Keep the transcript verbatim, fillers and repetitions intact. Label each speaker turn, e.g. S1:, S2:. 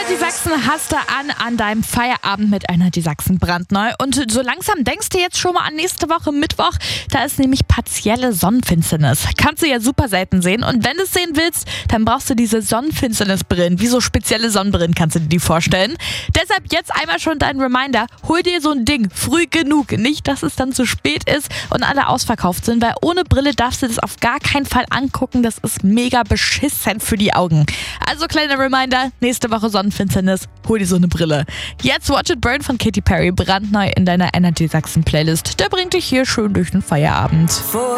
S1: Energy Sachsen hast du an an deinem Feierabend mit Energy Sachsen brandneu. Und so langsam denkst du jetzt schon mal an nächste Woche Mittwoch. Da ist nämlich partielle Sonnenfinsternis. Kannst du ja super selten sehen. Und wenn du es sehen willst, dann brauchst du diese Sonnenfinsternisbrillen. Wie so spezielle Sonnenbrillen kannst du dir die vorstellen. Deshalb jetzt einmal schon dein Reminder. Hol dir so ein Ding früh genug. Nicht, dass es dann zu spät ist und alle ausverkauft sind. Weil ohne Brille darfst du das auf gar keinen Fall angucken. Das ist mega beschissen für die Augen. Also kleiner Reminder, nächste Woche Sonnenfinsternis, hol dir so eine Brille. Jetzt Watch It Burn von Katy Perry, brandneu in deiner Energy Sachsen Playlist. Der bringt dich hier schön durch den Feierabend.